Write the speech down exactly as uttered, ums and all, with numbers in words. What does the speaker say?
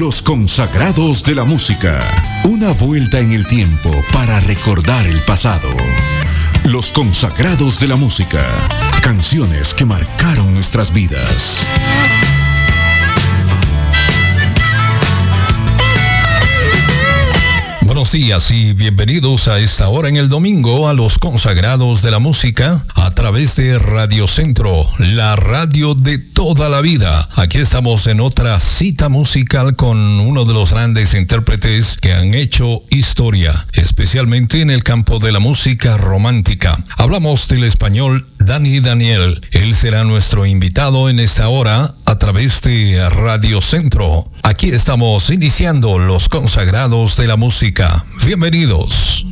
Los consagrados de la música. Una vuelta en el tiempo para recordar el pasado. Los consagrados de la música. Canciones que marcaron nuestras vidas. Buenos días y bienvenidos a esta hora en el domingo a los consagrados de la música a través de Radio Centro, la radio de toda la vida. Aquí estamos en otra cita musical con uno de los grandes intérpretes que han hecho historia, especialmente en el campo de la música romántica. Hablamos del español Dani Daniel. Él será nuestro invitado en esta hora a través de Radio Centro. Aquí estamos iniciando los consagrados de la música. Bienvenidos.